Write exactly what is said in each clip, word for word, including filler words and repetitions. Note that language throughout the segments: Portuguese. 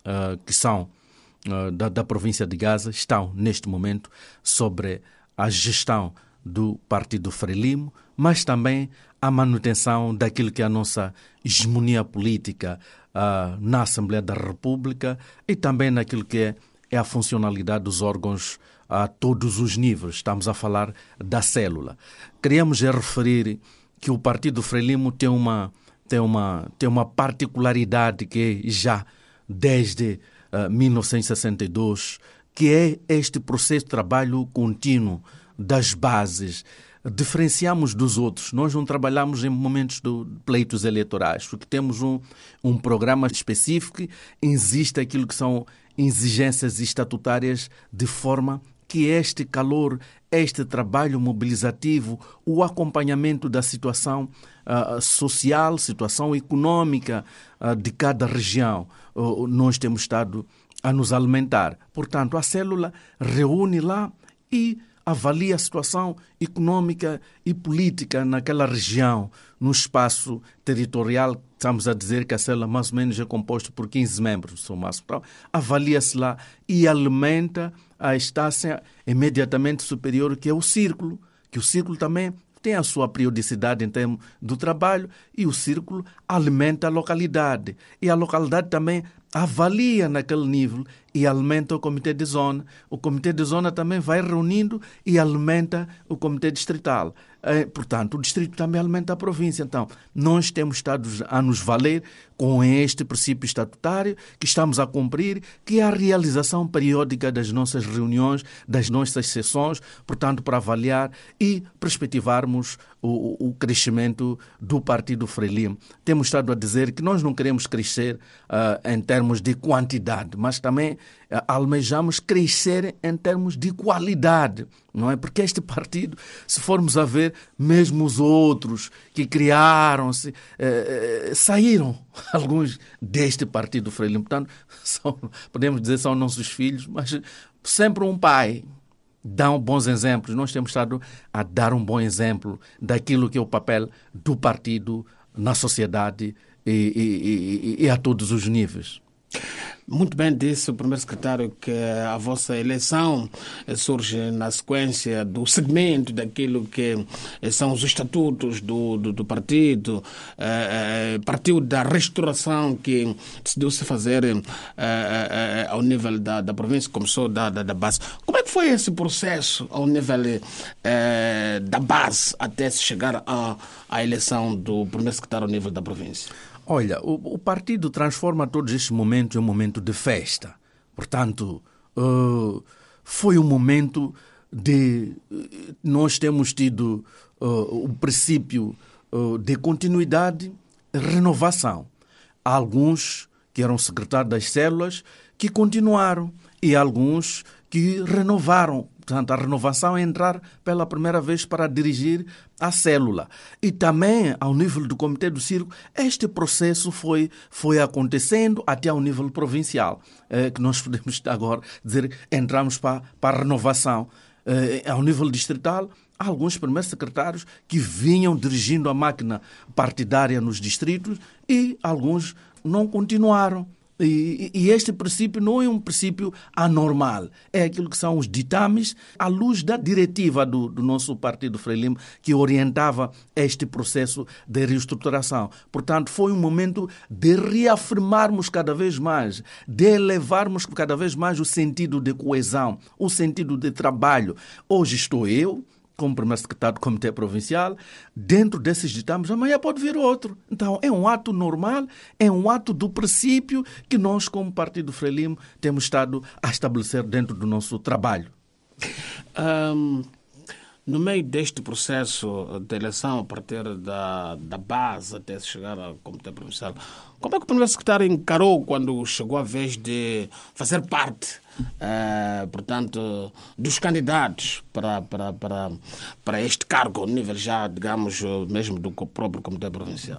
uh, que são uh, da, da província de Gaza estão, neste momento, sobre a gestão do Partido Frelimo, mas também a manutenção daquilo que é a nossa hegemonia política uh, na Assembleia da República e também naquilo que é, é a funcionalidade dos órgãos a todos os níveis. Estamos a falar da célula. Queríamos referir que o Partido Frelimo tem uma, tem uma, tem uma particularidade que é já desde uh, mil novecentos e sessenta e dois, que é este processo de trabalho contínuo das bases. Diferenciamos dos outros. Nós não trabalhamos em momentos de pleitos eleitorais, porque temos um, um programa específico, existe aquilo que são exigências estatutárias, de forma que este calor, este trabalho mobilizativo, o acompanhamento da situação uh, social, situação econômica uh, de cada região, uh, nós temos estado a nos alimentar. Portanto, a célula reúne lá e avalia a situação econômica e política naquela região, no espaço territorial. Estamos a dizer que a célula mais ou menos é composta por quinze membros. Então, avalia-se lá e alimenta a instância imediatamente superior, que é o círculo, que o círculo também tem a sua periodicidade em termos do trabalho, e o círculo alimenta a localidade. E a localidade também avalia naquele nível e alimenta o comitê de zona. O comitê de zona também vai reunindo e alimenta o comitê distrital. É, portanto, o distrito também alimenta a província. Então, nós temos estado a nos valer com este princípio estatutário que estamos a cumprir, que é a realização periódica das nossas reuniões, das nossas sessões, portanto, para avaliar e perspectivarmos o, o crescimento do Partido Frelimo. Temos estado a dizer que nós não queremos crescer uh, em termos de quantidade, mas também uh, almejamos crescer em termos de qualidade, não é? Porque este partido, se formos a ver, mesmo os outros que criaram-se, eh, saíram alguns deste Partido Frelimo. Portanto, são, podemos dizer que são nossos filhos, mas sempre um pai dá bons exemplos. Nós temos estado a dar um bom exemplo daquilo que é o papel do partido na sociedade e, e, e, e a todos os níveis. Muito bem disse o primeiro secretário que a vossa eleição surge na sequência do segmento daquilo que são os estatutos do, do, do partido, eh, partiu da restauração que decidiu-se fazer eh, eh, ao nível da, da província, começou da, da, da base. Como é que foi esse processo ao nível eh, da base até se chegar à, à eleição do primeiro secretário ao nível da província? Olha, o, o partido transforma todos estes momentos em um momento de festa. Portanto, uh, foi um momento de... Uh, nós temos tido uh, o princípio uh, de continuidade e renovação. Há alguns que eram secretários das células que continuaram e alguns que renovaram. Portanto, a renovação é entrar pela primeira vez para dirigir a célula. E também, ao nível do Comitê do Círculo, este processo foi, foi acontecendo até ao nível provincial, eh, que nós podemos agora dizer entramos para, para a renovação. Eh, ao nível distrital, há alguns primeiros secretários que vinham dirigindo a máquina partidária nos distritos e alguns não continuaram. E, e este princípio não é um princípio anormal, é aquilo que são os ditames à luz da diretiva do, do nosso Partido Frelimo que orientava este processo de reestruturação. Portanto, foi um momento de reafirmarmos cada vez mais, de elevarmos cada vez mais o sentido de coesão, o sentido de trabalho. Hoje estou eu, como primeiro secretário do Comitê Provincial, dentro desses ditames, amanhã pode vir outro. Então, é um ato normal, é um ato do princípio que nós, como Partido Frelimo, temos estado a estabelecer dentro do nosso trabalho. Um, no meio deste processo de eleição, a partir da, da base até chegar ao Comitê Provincial, como é que o primeiro secretário encarou quando chegou a vez de fazer parte, uh, portanto, dos candidatos para, para, para, para este cargo, ao nível já, digamos, mesmo do próprio Comitê Provincial?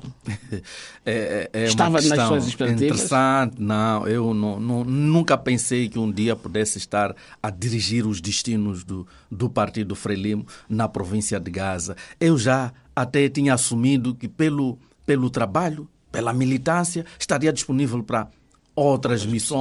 É, é Estava uma nas suas expectativas? Interessante. Não, eu não, não, nunca pensei que um dia pudesse estar a dirigir os destinos do, do Partido Frelimo na província de Gaza. Eu já até tinha assumido que pelo, pelo trabalho, pela militância, estaria disponível para outras missões.